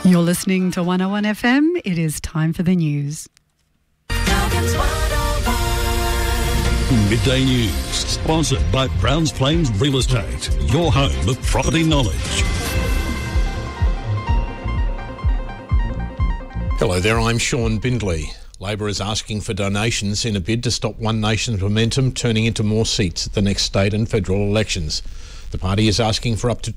You're listening to 101 FM. It is time for the news. Midday News, sponsored by Browns Plains Real Estate, your home of property knowledge. Hello there, I'm Sean Bindley. Labor is asking for donations in a bid to stop One Nation's momentum turning into more seats at the next state and federal elections. The party is asking for up to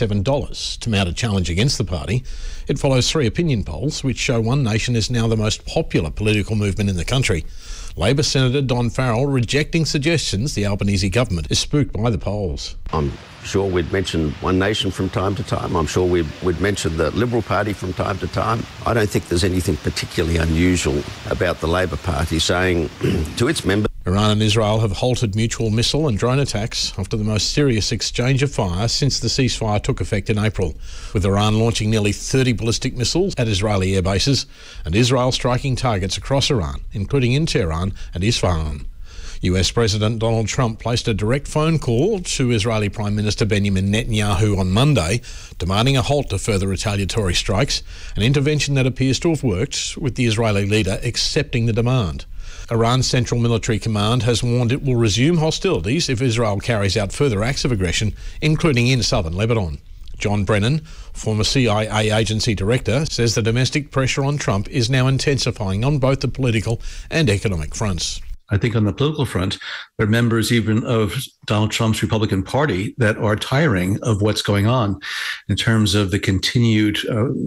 $27 to mount a challenge against the party. It follows 3 opinion polls which show One Nation is now the most popular political movement in the country. Labor Senator Don Farrell rejecting suggestions the Albanese government is spooked by the polls. I'm sure we'd mention One Nation from time to time. I'm sure we'd mention the Liberal Party from time to time. I don't think there's anything particularly unusual about the Labor Party saying to its members. Iran and Israel have halted mutual missile and drone attacks after the most serious exchange of fire since the ceasefire took effect in April, with Iran launching nearly 30 ballistic missiles at Israeli air bases and Israel striking targets across Iran, including in Tehran and Isfahan. US President Donald Trump placed a direct phone call to Israeli Prime Minister Benjamin Netanyahu on Monday, demanding a halt to further retaliatory strikes, an intervention that appears to have worked, with the Israeli leader accepting the demand. Iran's Central Military Command has warned it will resume hostilities if Israel carries out further acts of aggression, including in southern Lebanon. John Brennan, former CIA agency director, says the domestic pressure on Trump is now intensifying on both the political and economic fronts. I think on the political front, there are members even of Donald Trump's Republican Party that are tiring of what's going on in terms of the continued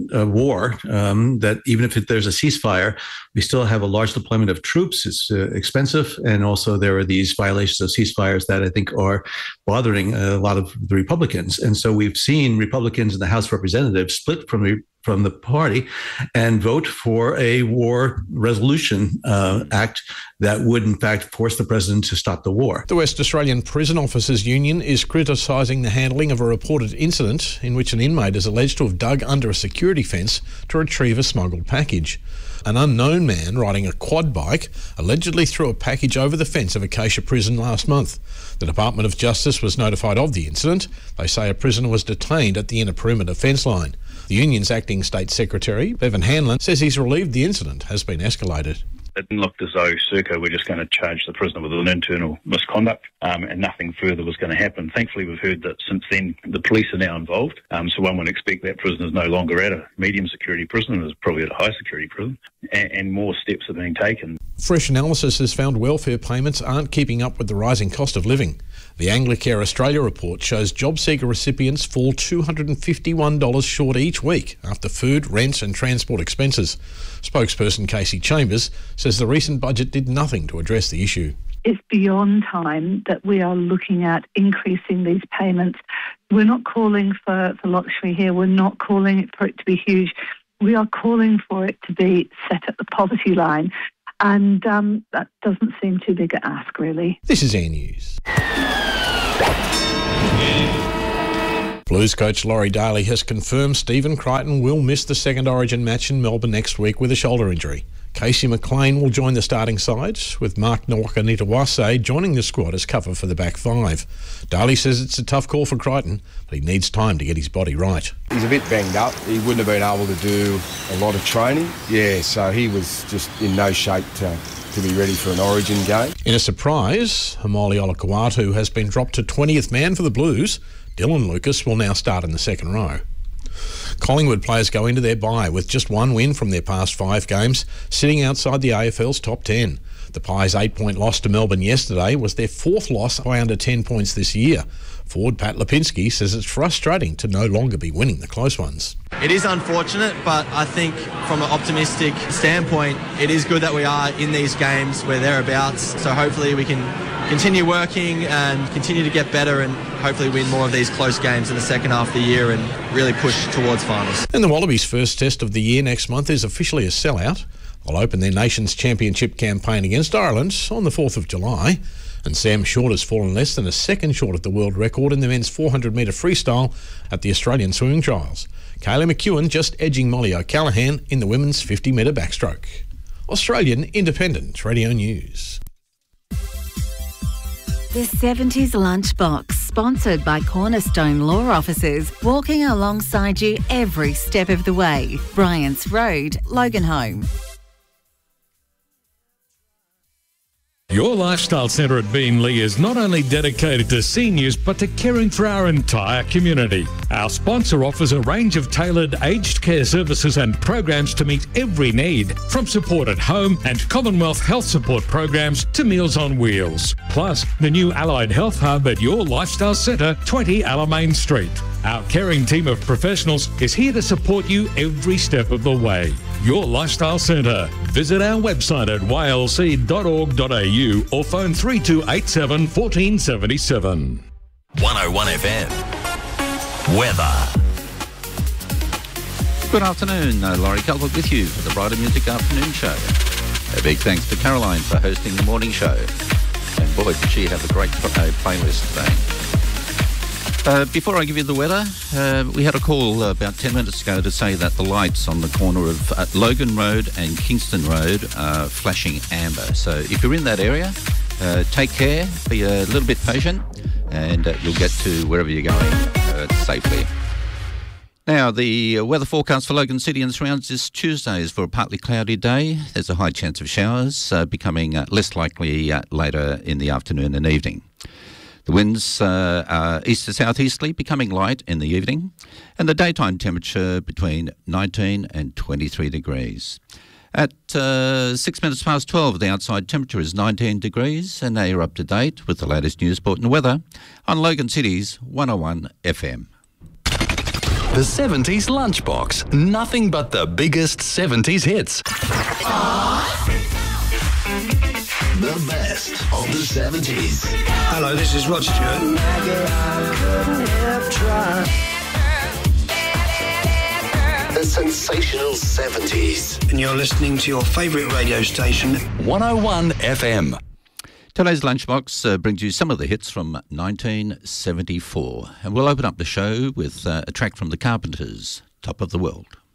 war, that even if there's a ceasefire, we still have a large deployment of troops. It's expensive. And also there are these violations of ceasefires that I think are bothering a lot of the Republicans. And so we've seen Republicans in the House of Representatives split from the party and vote for a war resolution act that would, in fact, force the president to stop the war. The West Australian Prison Officers Union is criticising the handling of a reported incident in which an inmate is alleged to have dug under a security fence to retrieve a smuggled package. An unknown man riding a quad bike allegedly threw a package over the fence of Acacia Prison last month. The Department of Justice was notified of the incident. They say a prisoner was detained at the inner perimeter fence line. The union's acting state secretary, Bevan Hanlon, says he's relieved the incident has been escalated. It looked as though Serco were just going to charge the prisoner with an internal misconduct and nothing further was going to happen. Thankfully, we've heard that since then the police are now involved, so one would expect that prisoner is no longer at a medium security prison and is probably at a high security prison, and more steps are being taken. Fresh analysis has found welfare payments aren't keeping up with the rising cost of living. The Anglicare Australia report shows JobSeeker recipients fall $251 short each week after food, rent and transport expenses. Spokesperson Casey Chambers says the recent budget did nothing to address the issue. It's beyond time that we are looking at increasing these payments. We're not calling for luxury here. We're not calling for it to be huge. We are calling for it to be set at the poverty line. And that doesn't seem too big an ask, really. This is Air News. Blues coach Laurie Daly has confirmed Stephen Crichton will miss the second Origin match in Melbourne next week with a shoulder injury. Casey McLean will join the starting side, with Mark Nawaqanitawase joining the squad as cover for the back five. Daly says it's a tough call for Crichton, but he needs time to get his body right. He's a bit banged up. He wouldn't have been able to do a lot of training. Yeah, so he was just in no shape to be ready for an Origin game. In a surprise, Hamali Olakawatu has been dropped to 20th man for the Blues. Dylan Lucas will now start in the second row. Collingwood players go into their bye with just one win from their past 5 games, sitting outside the AFL's top 10. The Pies' 8-point loss to Melbourne yesterday was their 4th loss by under 10 points this year. Forward Pat Lipinski says it's frustrating to no longer be winning the close ones. It is unfortunate, but I think from an optimistic standpoint, it is good that we are in these games where thereabouts. So hopefully we can continue working and continue to get better and hopefully win more of these close games in the second half of the year and really push towards finals. And the Wallabies' first test of the year next month is officially a sellout. They'll open their Nations Championship campaign against Ireland on the 4th of July. And Sam Short has fallen less than a second short of the world record in the men's 400-metre freestyle at the Australian Swimming Trials. Kaylee McEwen just edging Molly O'Callaghan in the women's 50-metre backstroke. Australian Independent Radio News. The 70s Lunchbox, sponsored by Cornerstone Law Offices, walking alongside you every step of the way. Bryant's Road, Loganholme. Your Lifestyle Centre at Beenleigh is not only dedicated to seniors but to caring for our entire community. Our sponsor offers a range of tailored aged care services and programs to meet every need, from support at home and Commonwealth health support programs to Meals on Wheels. Plus, the new Allied Health Hub at Your Lifestyle Centre, 20 Alamein Street. Our caring team of professionals is here to support you every step of the way. Your Lifestyle Centre. Visit our website at ylc.org.au or phone 3287 1477. 101 FM. Weather. Good afternoon, Laurie Calvert with you for the Brighter Music Afternoon Show. A big thanks to Caroline for hosting the morning show. And boy, did she have a great playlist today. Before I give you the weather, we had a call about 10 minutes ago to say that the lights on the corner of Logan Road and Kingston Road are flashing amber. So if you're in that area, take care, be a little bit patient, and you'll get to wherever you're going safely. Now, the weather forecast for Logan City and surrounds this Tuesday is for a partly cloudy day. There's a high chance of showers, becoming less likely later in the afternoon and evening. The winds are east to southeasterly, becoming light in the evening, and the daytime temperature between 19 and 23 degrees. At 6 minutes past 12, the outside temperature is 19 degrees, and now you're up to date with the latest news, sport and weather on Logan City's 101 FM. The 70s Lunchbox. Nothing but the biggest 70s hits. The best of the 70s. Hello, this is Rod Stewart. The sensational 70s. And you're listening to your favourite radio station, 101 FM. Today's Lunchbox brings you some of the hits from 1974. And we'll open up the show with a track from the Carpenters, Top of the World.